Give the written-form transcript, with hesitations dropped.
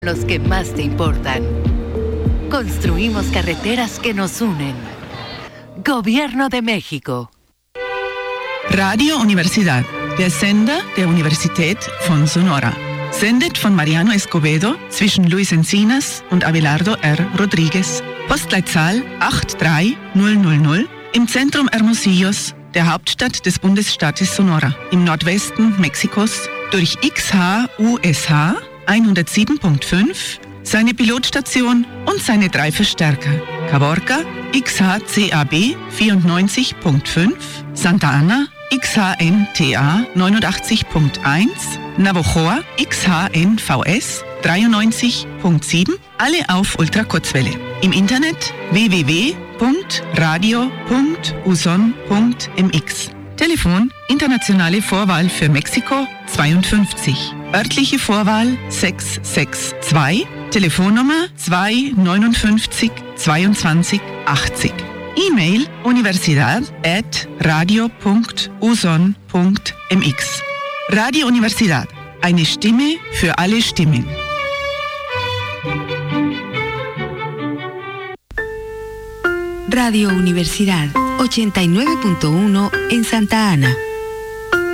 Los que más te importan. Construimos carreteras que nos unen. Gobierno de México. Radio Universidad, der Sender der Universität von Sonora. Sendet von Mariano Escobedo zwischen Luis Encinas und Abelardo R. Rodriguez. Postleitzahl 83000 im Zentrum Hermosillos, der Hauptstadt des Bundesstaates Sonora, im Nordwesten Mexikos, durch XHUSH 107.5, seine Pilotstation und seine 3 Verstärker. Caborca XHCAB 94.5, Santa Ana XHNTA 89.1, Navojoa XHNVS 93.7, alle auf Ultrakurzwelle. Im Internet www.radio.uson.mx. Telefon internationale Vorwahl für Mexiko 52, örtliche Vorwahl 662, Telefonnummer 259 22 80. E-Mail universidad@radio.uson.mx. Radio Universidad, eine Stimme für alle Stimmen. Radio Universidad 89.1 en Santa Ana.